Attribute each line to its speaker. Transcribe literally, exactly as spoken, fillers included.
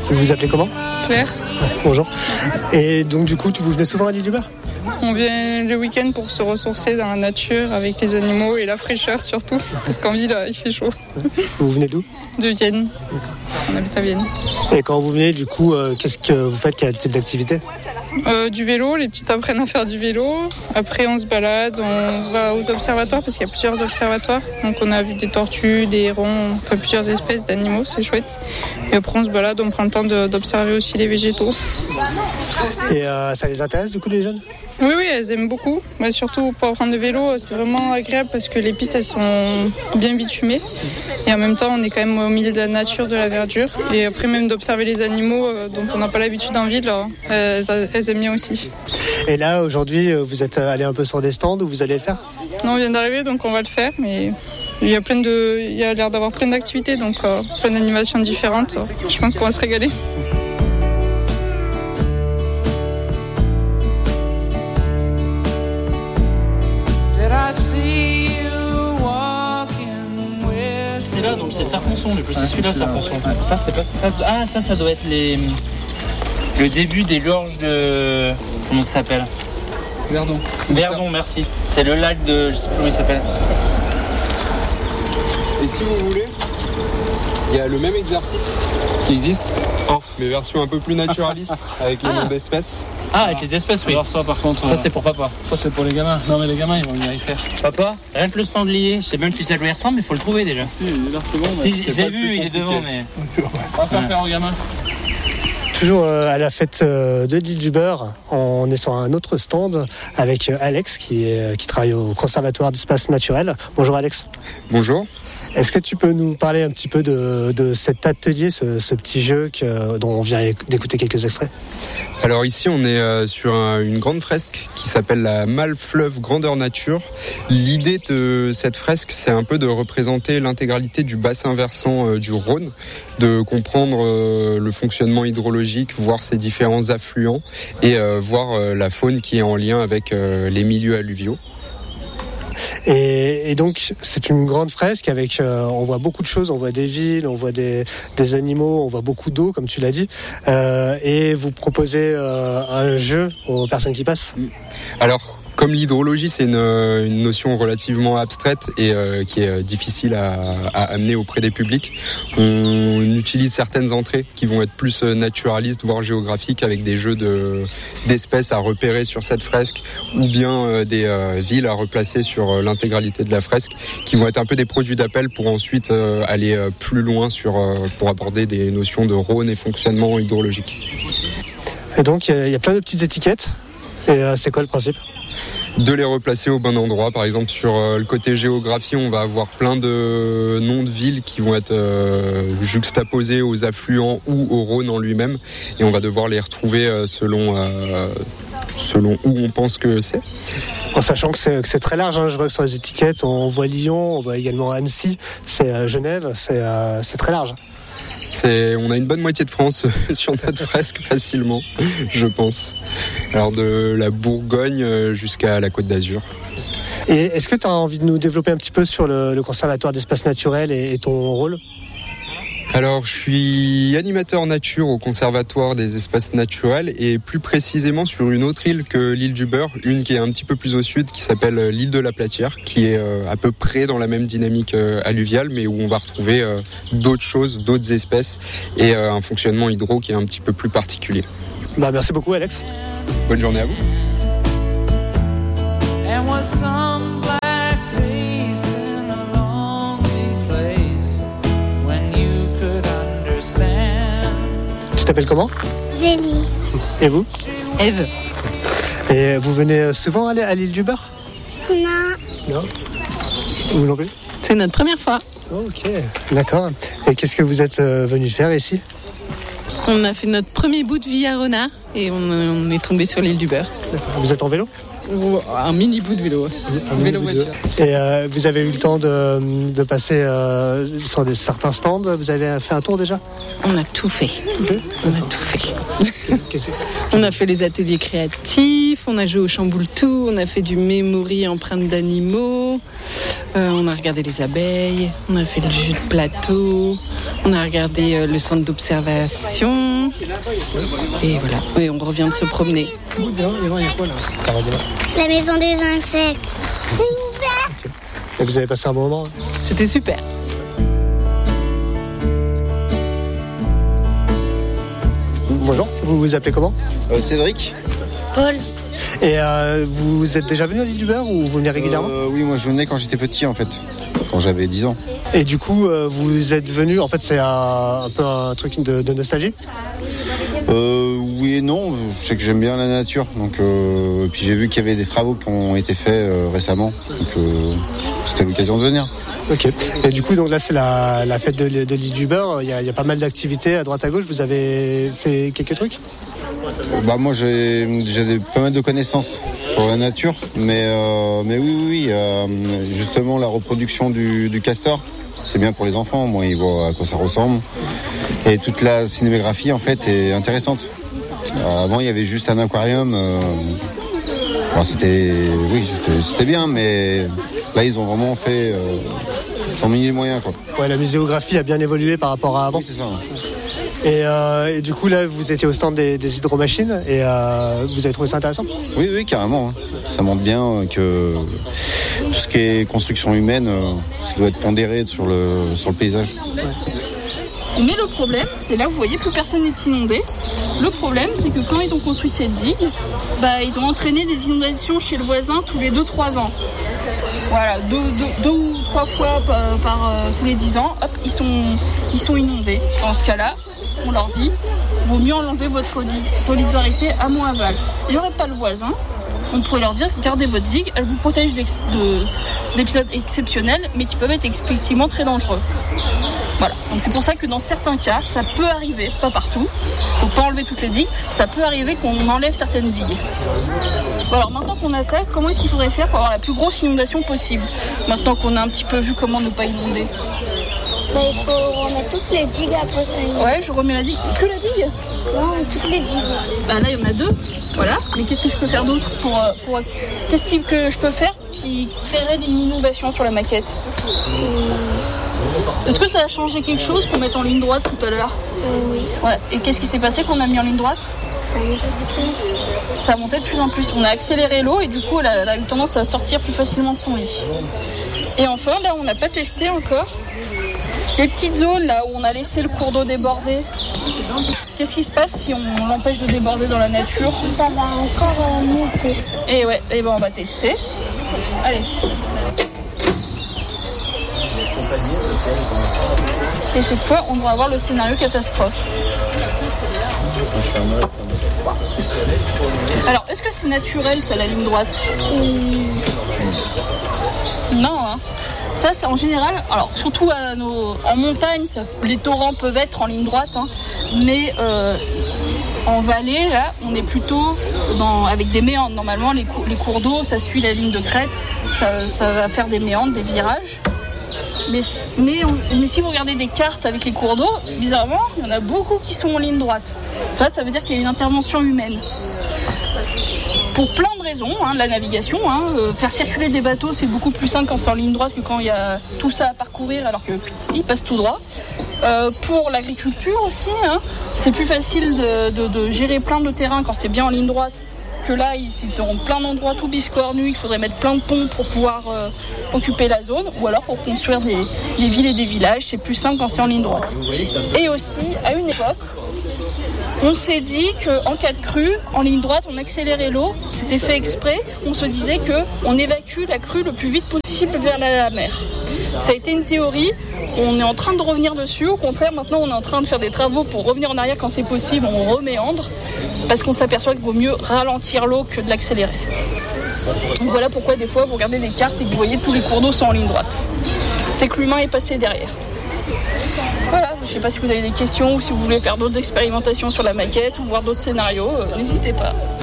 Speaker 1: Vous vous appelez comment ?
Speaker 2: Claire.
Speaker 1: Ouais, bonjour. Et donc du coup, vous venez souvent à l'île du Beurre ?
Speaker 2: On vient le week-end pour se ressourcer dans la nature avec les animaux et la fraîcheur surtout, parce qu'en ville il fait chaud.
Speaker 1: Vous venez d'où ?
Speaker 2: De Vienne. On habite à Vienne.
Speaker 1: Et quand vous venez, du coup, euh, qu'est-ce que vous faites ? Quel type d'activité ?
Speaker 2: Euh, du vélo, les petites apprennent à faire du vélo. Après, on se balade, on va aux observatoires parce qu'il y a plusieurs observatoires. Donc, on a vu des tortues, des hérons, enfin plusieurs espèces d'animaux, c'est chouette. Et après, on se balade, on prend le temps de, d'observer aussi les végétaux.
Speaker 1: Et euh, ça les intéresse, du coup, les jeunes ?
Speaker 2: Oui, oui, elles aiment beaucoup. Mais surtout pour apprendre le vélo, c'est vraiment agréable parce que les pistes, elles sont bien bitumées. Et en même temps, on est quand même au milieu de la nature, de la verdure. Et après, même d'observer les animaux euh, dont on n'a pas l'habitude en ville, euh, elles, elles aiment bien aussi.
Speaker 1: Et là, aujourd'hui, vous êtes allé un peu sur des stands ou vous allez le faire ?
Speaker 2: Non, on vient d'arriver, donc on va le faire. Mais il y a, plein de, il y a l'air d'avoir plein d'activités, donc euh, plein d'animations différentes. Je pense qu'on va se régaler.
Speaker 3: C'est là, donc c'est Serponçon, du coup, c'est celui-là, Serponçon. Ça, c'est pas ça. Ah, ça, ça doit être les. Le début des gorges de. Comment ça s'appelle ?
Speaker 4: Verdon.
Speaker 3: Verdon, merci. C'est le lac de. Je sais plus comment il s'appelle.
Speaker 4: Et si vous voulez, il y a le même exercice qui existe, oh. mais version un peu plus naturaliste, avec les ah. noms d'espèces.
Speaker 3: Ah, avec les espèces, oui.
Speaker 4: Alors ça, par contre,
Speaker 3: ça
Speaker 4: euh...
Speaker 3: c'est pour papa.
Speaker 4: Ça c'est pour les gamins. Non mais les gamins, ils vont venir y faire.
Speaker 3: Papa, rien que le sanglier, je sais même plus si ça lui ressemble, mais il faut le trouver déjà.
Speaker 4: Si, il est là, c'est bon.
Speaker 3: Si, je l'ai vu, il est devant, mais.
Speaker 4: On va faire ouais. faire aux gamins.
Speaker 1: Toujours à la fête de l'île du Beurre, on est sur un autre stand avec Alex qui, est, qui travaille au Conservatoire d'Espaces Naturels. Bonjour Alex.
Speaker 4: Bonjour.
Speaker 1: Est-ce que tu peux nous parler un petit peu de, de cet atelier, ce, ce petit jeu que, dont on vient d'écouter quelques extraits ?
Speaker 4: Alors ici on est euh, sur un, une grande fresque qui s'appelle la Malle Fleuve Grandeur Nature. L'idée de cette fresque, c'est un peu de représenter l'intégralité du bassin versant euh, du Rhône, de comprendre euh, le fonctionnement hydrologique, voir ses différents affluents et euh, voir euh, la faune qui est en lien avec euh, les milieux alluviaux.
Speaker 1: Et, et donc c'est une grande fresque avec, euh, on voit beaucoup de choses, on voit des villes, on voit des, des animaux, on voit beaucoup d'eau comme tu l'as dit. Euh, et vous proposez euh, un jeu aux personnes qui passent ?
Speaker 4: Alors, comme l'hydrologie, c'est une, une notion relativement abstraite et euh, qui est difficile à, à amener auprès des publics, on utilise certaines entrées qui vont être plus naturalistes, voire géographiques, avec des jeux de, d'espèces à repérer sur cette fresque, ou bien euh, des euh, villes à replacer sur l'intégralité de la fresque, qui vont être un peu des produits d'appel pour ensuite euh, aller euh, plus loin sur, euh, pour aborder des notions de Rhône et fonctionnement hydrologique.
Speaker 1: Et donc il y, y a plein de petites étiquettes. Et euh, c'est quoi le principe ?
Speaker 4: De les replacer au bon endroit. Par exemple, sur euh, le côté géographie, on va avoir plein de noms de villes qui vont être euh, juxtaposés aux affluents ou au Rhône en lui-même. Et on va devoir les retrouver euh, selon, euh, selon où on pense que c'est.
Speaker 1: En sachant que c'est, que c'est très large, hein. Je vois que sur les étiquettes, on voit Lyon, on voit également Annecy, c'est euh, Genève, c'est, euh, c'est très large.
Speaker 4: C'est, on a une bonne moitié de France sur notre fresque facilement, je pense. Alors de la Bourgogne jusqu'à la Côte d'Azur.
Speaker 1: Et est-ce que tu as envie de nous développer un petit peu sur le, le Conservatoire d'Espaces Naturels et, et ton rôle ?
Speaker 4: Alors, je suis animateur nature au Conservatoire des Espaces Naturels et plus précisément sur une autre île que l'île du Beurre, une qui est un petit peu plus au sud, qui s'appelle l'île de la Platière, qui est euh, à peu près dans la même dynamique euh, alluviale, mais où on va retrouver euh, d'autres choses, d'autres espèces et euh, un fonctionnement hydro qui est un petit peu plus particulier.
Speaker 1: Bah, merci beaucoup, Alex.
Speaker 4: Bonne journée à vous.
Speaker 1: Tu t'appelles comment ?
Speaker 5: Zélie.
Speaker 1: Et vous ?
Speaker 6: Ève.
Speaker 1: Et vous venez souvent aller à l'île du Beurre ?
Speaker 5: Non.
Speaker 1: Non ? Vous non plus ?
Speaker 6: C'est notre première fois.
Speaker 1: Ok, d'accord. Et qu'est-ce que vous êtes venu faire ici ?
Speaker 6: On a fait notre premier bout de vie à Renard et on, on est tombé sur l'île du Beurre.
Speaker 1: D'accord. Vous êtes en vélo ?
Speaker 6: Un mini bout de vélo.
Speaker 1: Un vélo voiture. Et euh, vous avez eu le temps de, de passer euh, sur des, certains stands ? Vous avez fait un tour déjà ?
Speaker 6: On a tout fait.
Speaker 1: Tout fait ?
Speaker 6: On a tout fait.
Speaker 1: Qu'est-ce que c'est ?
Speaker 6: On a fait les ateliers créatifs, on a joué au chamboule-tout, on a fait du memory empreinte d'animaux, Euh, on a regardé les abeilles, on a fait le jeu de plateau, on a regardé euh, le centre d'observation. Et voilà, et on revient de se promener.
Speaker 5: La maison des insectes.
Speaker 1: Et vous avez passé un bon moment?
Speaker 6: C'était super.
Speaker 1: Bonjour, vous vous appelez comment?
Speaker 7: euh, Cédric.
Speaker 5: Paul.
Speaker 1: Et euh, vous êtes déjà venu à l'île du Beurre ou vous venez régulièrement?
Speaker 7: euh, Oui, moi je venais quand j'étais petit en fait, quand j'avais dix ans.
Speaker 1: Et du coup, euh, vous êtes venu, en fait c'est un, un peu un truc de, de nostalgie?
Speaker 7: euh, Oui et non, je sais que j'aime bien la nature, donc euh, puis j'ai vu qu'il y avait des travaux qui ont été faits euh, récemment, donc euh, c'était l'occasion de venir.
Speaker 1: Ok. Et du coup, donc là, c'est la, la fête de, de l'île du Beurre. Il y, a, il y a pas mal d'activités à droite à gauche. Vous avez fait quelques trucs?
Speaker 7: Bah moi j'ai, j'ai des, pas mal de connaissances sur la nature, mais, euh, mais oui, oui, oui euh, justement la reproduction du, du castor, c'est bien pour les enfants, moi ils voient à quoi ça ressemble. Et toute la cinématographie en fait est intéressante. Euh, avant il y avait juste un aquarium, euh, bon, c'était, oui, c'était, c'était bien, mais là ils ont vraiment fait, euh, ils ont mis les moyens quoi.
Speaker 1: Ouais, la muséographie a bien évolué par rapport à avant.
Speaker 7: Oui, c'est ça.
Speaker 1: Et, euh, et du coup, là, vous étiez au stand des, des hydromachines et euh, vous avez trouvé ça intéressant?
Speaker 7: Oui, oui, carrément. Hein. Ça montre bien que tout ce qui est construction humaine, ça doit être pondéré sur le, sur le paysage.
Speaker 1: Ouais.
Speaker 8: Mais le problème, c'est là où vous voyez plus personne n'est inondé. Le problème, c'est que quand ils ont construit cette digue, bah, ils ont entraîné des inondations chez le voisin tous les deux trois ans. Voilà, deux, deux, deux ou trois fois par, par euh, tous les dix ans, hop, ils sont, ils sont inondés. Dans ce cas-là, on leur dit, vaut mieux enlever votre solidarité à mon aval. Il n'y aurait pas le voisin, on pourrait leur dire, gardez votre digue, elle vous protège de, d'épisodes exceptionnels, mais qui peuvent être effectivement très dangereux. Voilà, donc c'est pour ça que dans certains cas, ça peut arriver, pas partout, faut pas enlever toutes les digues, ça peut arriver qu'on enlève certaines digues. Bon, alors maintenant qu'on a ça, comment est-ce qu'il faudrait faire pour avoir la plus grosse inondation possible? Maintenant qu'on a un petit peu vu comment ne pas inonder.
Speaker 5: Bah, il faut remettre toutes les digues à poser.
Speaker 8: Ouais, je remets la digue. Que la digue?
Speaker 5: Non, toutes les digues.
Speaker 8: Bah là, il y en a deux. Voilà. Mais qu'est-ce que je peux faire d'autre pour, pour... Qu'est-ce que je peux faire qui créerait une inondation sur la maquette? mmh. Est-ce que ça a changé quelque chose qu'on mette en ligne droite tout à l'heure?
Speaker 5: euh, Oui.
Speaker 8: Ouais. Et qu'est-ce qui s'est passé qu'on a mis en ligne droite?
Speaker 5: Ça montait de plus en plus.
Speaker 8: Ça montait de plus en plus. On a accéléré l'eau et du coup, elle a, elle a eu tendance à sortir plus facilement de son lit. Et enfin, là, on n'a pas testé encore les petites zones là où on a laissé le cours d'eau déborder. Qu'est-ce qui se passe si on l'empêche de déborder dans la nature?
Speaker 5: Ça va encore euh, monter.
Speaker 8: Et ouais, et ben on va tester. Allez. Et cette fois, on va avoir le scénario catastrophe. Alors, est-ce que c'est naturel, ça, la ligne droite? mmh. Non, hein. Ça, c'est en général, alors surtout à nos, en montagne, ça, les torrents peuvent être en ligne droite, hein, mais euh, en vallée, là, on est plutôt dans, avec des méandres. Normalement, les, cou- les cours d'eau, ça suit la ligne de crête, ça, ça va faire des méandres, des virages. Mais, mais, on, mais si vous regardez des cartes avec les cours d'eau, bizarrement, il y en a beaucoup qui sont en ligne droite. Ça, ça veut dire qu'il y a une intervention humaine. Pour plein de raisons, hein, la navigation, hein, euh, faire circuler des bateaux, c'est beaucoup plus simple quand c'est en ligne droite que quand il y a tout ça à parcourir alors qu'ils passent tout droit. Euh, pour l'agriculture aussi, hein, c'est plus facile de, de, de gérer plein de terrain quand c'est bien en ligne droite que là, c'est dans plein d'endroits tout biscornus, il faudrait mettre plein de ponts pour pouvoir euh, occuper la zone, ou alors pour construire des, des villes et des villages, c'est plus simple quand c'est en ligne droite. Et aussi, à une époque, on s'est dit qu'en cas de crue, en ligne droite, on accélérait l'eau. C'était fait exprès. On se disait qu'on évacue la crue le plus vite possible vers la mer. Ça a été une théorie. On est en train de revenir dessus. Au contraire, maintenant, on est en train de faire des travaux pour revenir en arrière quand c'est possible. On reméandre parce qu'on s'aperçoit qu'il vaut mieux ralentir l'eau que de l'accélérer. Donc voilà pourquoi des fois, vous regardez des cartes et que vous voyez tous les cours d'eau sont en ligne droite. C'est que l'humain est passé derrière. Voilà, je ne sais pas si vous avez des questions ou si vous voulez faire d'autres expérimentations sur la maquette ou voir d'autres scénarios, euh, n'hésitez pas.